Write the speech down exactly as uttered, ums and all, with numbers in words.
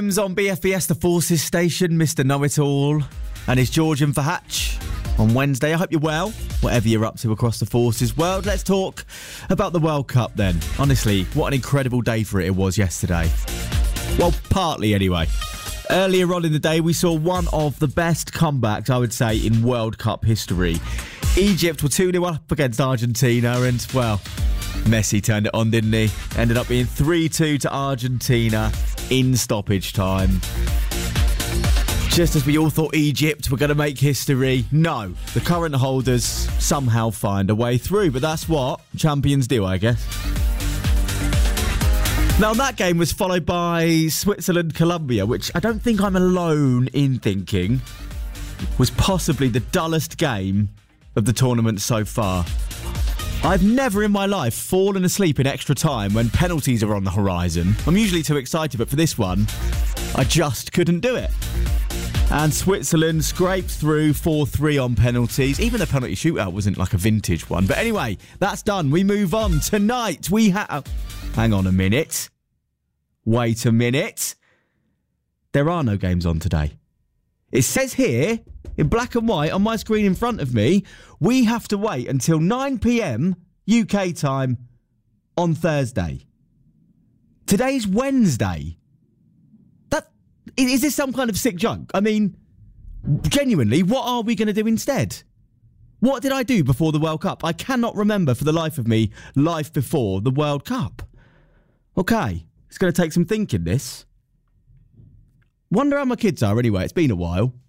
On B F B S, the Forces Station, Mister Know-It-All and his Georgian for Hatch on Wednesday. I hope you're well, whatever you're up to across the Forces world. Let's talk about the World Cup then. Honestly, what an incredible day for it it was yesterday. Well, partly anyway. Earlier on in the day, we saw one of the best comebacks, I would say, in World Cup history. Egypt were two nil up against Argentina and, well, Messi turned it on, didn't he? Ended up being three two to Argentina in stoppage time. Just as we all thought Egypt were going to make history, no. The current holders somehow find a way through, but that's what champions do, I guess. Now, that game was followed by Switzerland-Colombia, which I don't think I'm alone in thinking was possibly the dullest game of the tournament so far. I've never in my life fallen asleep in extra time when penalties are on the horizon. I'm usually too excited, but for this one, I just couldn't do it. And Switzerland scraped through four three on penalties. Even the penalty shootout wasn't like a vintage one. But anyway, that's done. We move on. Tonight, we have... Hang on a minute. Wait a minute. There are no games on today. It says here, in black and white, on my screen in front of me, we have to wait until nine p.m. U K time on Thursday. Today's Wednesday. That is this some kind of sick joke? I mean, genuinely, what are we going to do instead? What did I do before the World Cup? I cannot remember for the life of me life before the World Cup. Okay, it's going to take some thinking, this. Wonder how my kids are anyway. It's been a while.